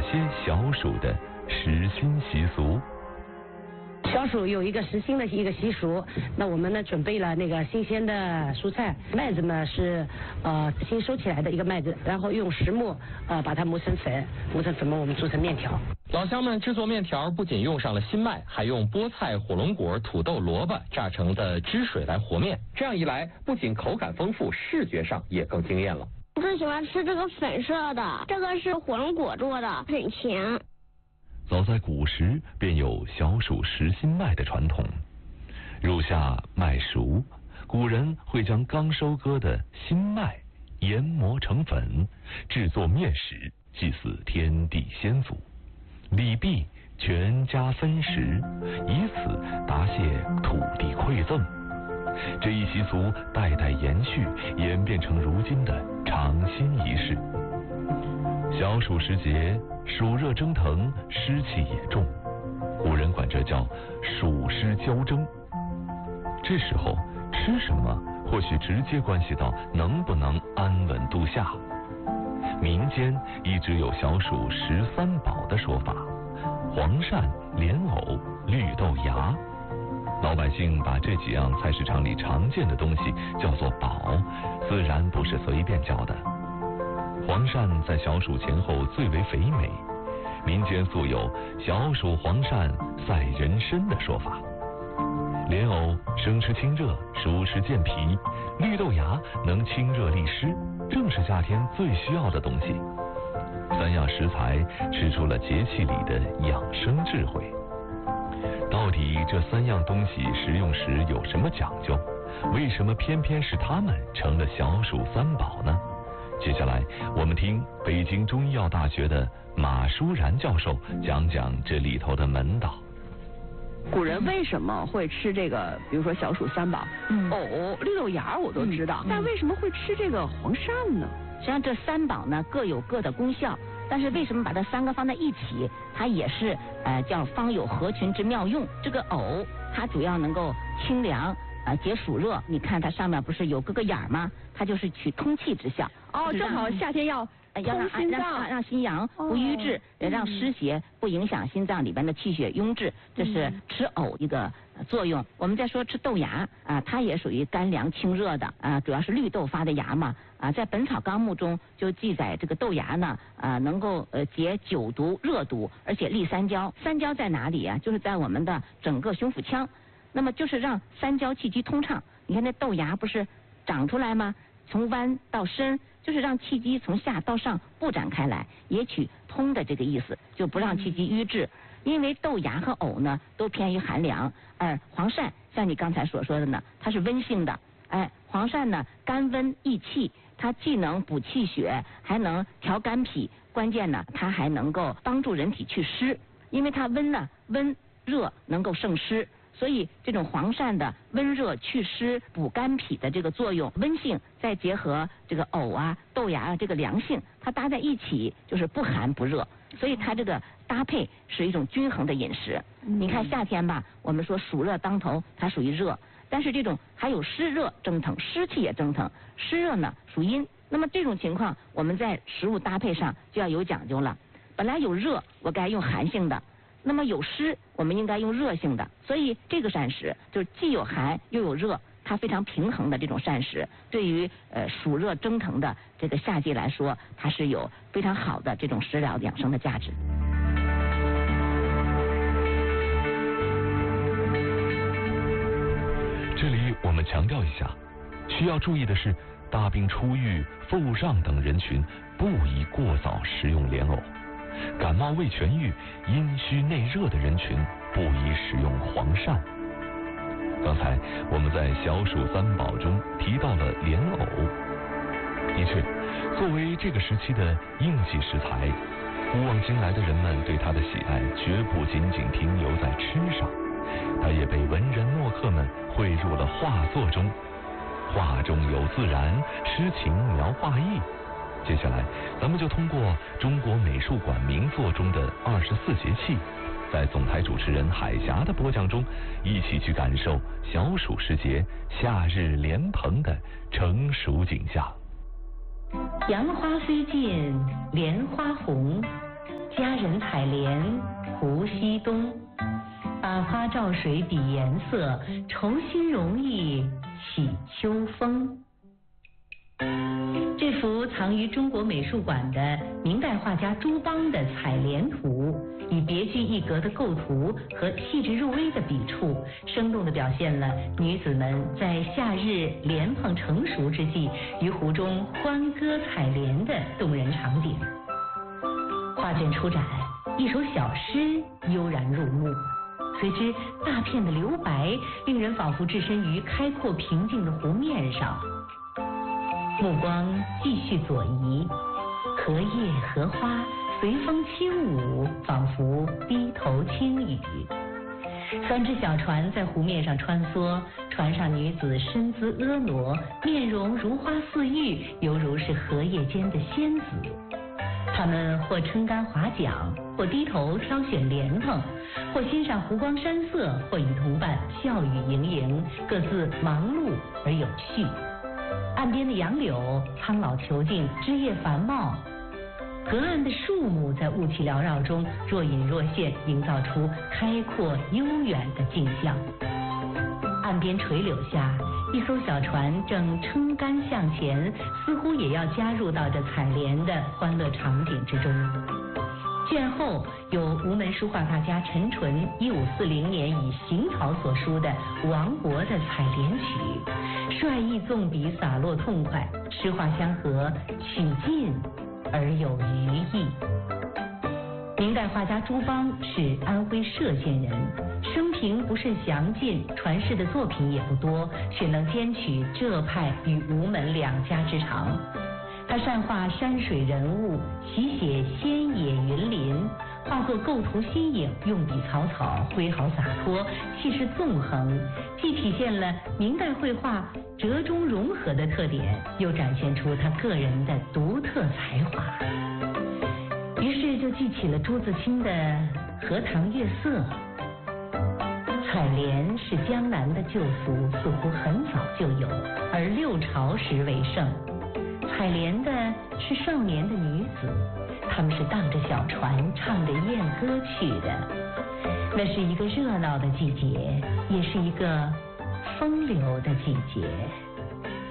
些小暑的时新习俗。 小暑有一个时新的一个习俗，那我们呢准备了那个新鲜的蔬菜，麦子呢是新收起来的一个麦子，然后用石磨把它磨成粉，磨成粉末我们做成面条。 老乡们制作面条不仅用上了新麦，还用菠菜、火龙果、土豆、萝卜榨成的汁水来和面，这样一来不仅口感丰富，视觉上也更惊艳了。 我最喜欢吃这个粉色的，这个是火龙果做的，很甜。 早在古时便有小暑时新麦的传统。入夏麦熟，古人会将刚收割的新麦研磨成粉，制作面食，祭祀天地先祖。礼毕，全家分食，以此答谢土地馈赠。这一习俗代代延续，演变成如今的尝新仪式。小暑时节，暑热蒸腾，湿气也重，古人管这叫暑湿交蒸。这时候吃什么，或许直接关系到能不能安稳度夏。民间一直有小暑13宝的说法，黄鳝、莲藕、绿豆芽。老百姓把这几样菜市场里常见的东西叫做宝，自然不是随便叫的。黄鳝在小暑前后最为肥美，民间素有小暑黄鳝赛人参的说法。莲藕生吃清热，熟吃健脾，绿豆芽能清热利湿，正是夏天最需要的东西。3样食材吃出了节气里的养生智慧。到底这3样东西食用时有什么讲究？为什么偏偏是它们成了小暑3宝呢？接下来我们听北京中医药大学的马舒然教授讲讲这里头的门道。 古人为什么会吃这个，比如说小暑3宝，藕、绿豆芽我都知道，但为什么会吃这个黄鳝呢？ 实际上这3宝呢各有各的功效，但是为什么把这3个放在一起，它也是叫方有合群之妙用。这个藕它主要能够清凉解暑热，你看它上面不是有个眼儿吗？它就是取通气之效。 哦，正好夏天要让心阳不瘀滞，让湿邪不影响心脏里边的气血壅滞，这是吃藕一个作用。我们再说吃豆芽它也属于甘凉清热的主要是绿豆发的芽嘛在《本草纲目》中就记载这个豆芽呢能够解酒毒、热毒，而且利三焦。三焦在哪里啊？就是在我们的整个胸腹腔，那么就是让三焦气机通畅。你看那豆芽不是长出来吗？从弯到深，就是让气机从下到上布展开来，也取通的这个意思，就不让气机瘀滞。因为豆芽和藕呢都偏于寒凉，而黄鳝像你刚才所说的呢，它是温性的。黄鳝呢甘温益气，它既能补气血，还能调肝脾，关键呢它还能够帮助人体祛湿，因为它温热能够胜湿。所以这种黄鳝的温热祛湿补肝脾的这个作用，温性再结合这个藕豆芽这个凉性，它搭在一起就是不寒不热，所以它这个搭配是一种均衡的饮食。你看夏天吧，我们说暑热当头，它属于热，但是这种还有湿热蒸腾，湿气也蒸腾，湿热呢属阴。那么这种情况我们在食物搭配上就要有讲究了。本来有热，我该用寒性的，那么有湿，我们应该用热性的。所以这个膳食就是既有寒又有热，它非常平衡的这种膳食，对于暑热蒸腾的这个夏季来说，它是有非常好的这种食疗养生的价值。 这里我们强调一下，需要注意的是，大病初愈、腹胀等人群不宜过早食用莲藕。感冒未痊愈、阴虚内热的人群不宜食用黄鳝。刚才我们在小暑3宝中提到了莲藕，的确，作为这个时期的应季食材，古往今来的人们对它的喜爱绝不仅仅停留在吃上，它也被文人墨客们绘入了画作中。画中有自然，诗情描画意。接下来咱们就通过中国美术馆名作中的24节气，在总台主持人海霞的播讲中，一起去感受小暑时节夏日莲蓬的成熟景象。 杨花虽尽莲花红， 佳人采莲湖西东，百花照水比颜色，愁心容易起秋风。这幅藏于中国美术馆的明代画家朱邦的采莲图，以别具一格的构图和细致入微的笔触，生动地表现了女子们在夏日莲蓬成熟之际，于湖中欢歌采莲的动人场景。画卷出展，一首小诗悠然入目，随之大片的留白，令人仿佛置身于开阔平静的湖面上。目光继续左移，荷叶荷花随风轻舞，仿佛低头轻语。3只小船在湖面上穿梭，船上女子身姿婀娜，面容如花似玉，犹如是荷叶间的仙子。她们或撑竿划桨，或低头挑选莲蓬，或欣赏湖光山色，或与同伴笑语盈盈，各自忙碌而有序。岸边的杨柳苍老遒劲，枝叶繁茂，河岸的树木在雾气缭绕中若隐若现，营造出开阔悠远的景象。岸边垂柳下，一艘小船正撑竿向前，似乎也要加入到这采莲的欢乐场景之中。卷后有吴门书画大家陈纯1540年以行草所书的王勃的《采莲曲》，率意纵笔，洒落痛快，诗画相合，曲尽而有余意。明代画家朱邦是安徽歙县人，生平不甚详尽，传世的作品也不多，却能兼取浙派与吴门2家之长。他善画山水人物，习写仙野云林，画作构图新颖，用笔草草，挥毫洒脱，气势纵横，既体现了明代绘画折中融合的特点，又展现出他个人的独特才华。于是就记起了朱自清的《荷塘月色》。采莲是江南的旧俗，似乎很早就有，而6朝时为盛。采莲的是少年的女子，她们是荡着小船，唱着艳歌去的。那是一个热闹的季节，也是一个风流的季节。